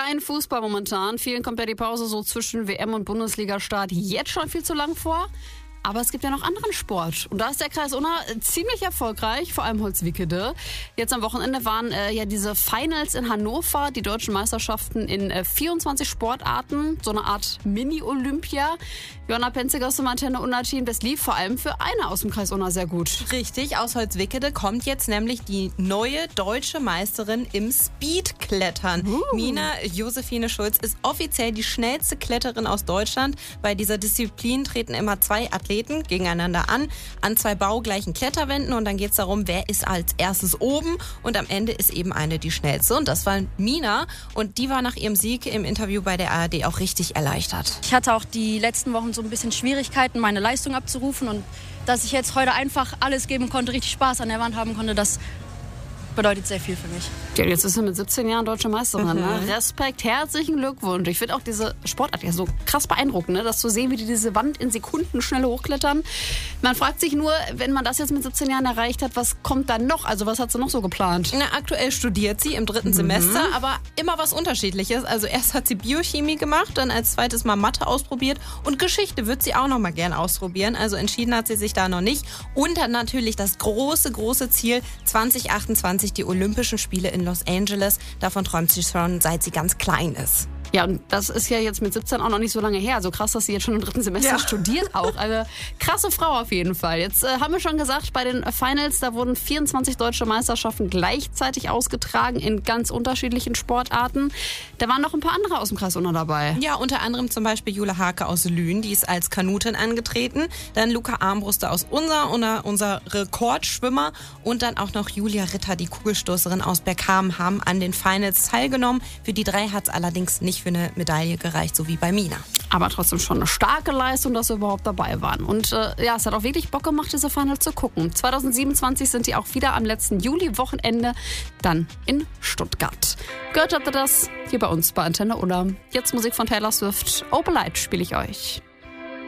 Kein Fußball momentan. Vielen kommt ja die Pause so zwischen WM und Bundesliga-Start jetzt schon viel zu lang vor. Aber es gibt ja noch anderen Sport. Und da ist der Kreis Unna ziemlich erfolgreich, vor allem Holzwickede. Jetzt am Wochenende waren ja diese Finals in Hannover, die deutschen Meisterschaften in 24 Sportarten. So eine Art Mini-Olympia. Joanna Penziger aus dem Antenne Unna-Team, das lief vor allem für eine aus dem Kreis Unna sehr gut. Richtig, aus Holzwickede kommt jetzt nämlich die neue deutsche Meisterin im Speedklettern. Mina Josephine Schulz ist offiziell die schnellste Kletterin aus Deutschland. Bei dieser Disziplin treten immer 2 Athleten gegeneinander an 2 baugleichen Kletterwänden und dann geht es darum, wer ist als erstes oben und am Ende ist eben eine die schnellste und das war Mina und die war nach ihrem Sieg im Interview bei der ARD auch richtig erleichtert. Ich hatte auch die letzten Wochen so ein bisschen Schwierigkeiten, meine Leistung abzurufen und dass ich jetzt heute einfach alles geben konnte, richtig Spaß an der Wand haben konnte, das bedeutet sehr viel für mich. Ja, jetzt ist sie mit 17 Jahren deutsche Meisterin. Ne? Respekt, herzlichen Glückwunsch. Ich finde auch diese Sportart ja so krass beeindruckend, ne? Das zu sehen, wie die diese Wand in Sekunden schnell hochklettern. Man fragt sich nur, wenn man das jetzt mit 17 Jahren erreicht hat, was kommt dann noch? Also was hat sie noch so geplant? Na, aktuell studiert sie im 3. Semester, aber immer was Unterschiedliches. Also erst hat sie Biochemie gemacht, dann als zweites Mal Mathe ausprobiert und Geschichte wird sie auch noch mal gern ausprobieren. Also entschieden hat sie sich da noch nicht. Und dann natürlich das große Ziel 2028 die Olympischen Spiele in Los Angeles. Davon träumt sie schon, seit sie ganz klein ist. Ja, und das ist ja jetzt mit 17 auch noch nicht so lange her. Also krass, dass sie jetzt schon im 3. Semester studiert auch. Also krasse Frau auf jeden Fall. Jetzt haben wir schon gesagt, bei den Finals, da wurden 24 deutsche Meisterschaften gleichzeitig ausgetragen in ganz unterschiedlichen Sportarten. Da waren noch ein paar andere aus dem Kreis Unna dabei. Ja, unter anderem zum Beispiel Jule Hake aus Lünen, die ist als Kanutin angetreten. Dann Luca Armbruster aus unser Rekordschwimmer. Und dann auch noch Julia Ritter, die Kugelstoßerin aus Berghamen, haben an den Finals teilgenommen. Für die 3 hat es allerdings nicht für eine Medaille gereicht, so wie bei Mina. Aber trotzdem schon eine starke Leistung, dass sie überhaupt dabei waren. Und ja, es hat auch wirklich Bock gemacht, diese Finals zu gucken. 2027 sind die auch wieder am letzten Juli-Wochenende dann in Stuttgart. Gehört habt ihr das hier bei uns bei Antenne Unna. Jetzt Musik von Taylor Swift. Open Light spiele ich euch.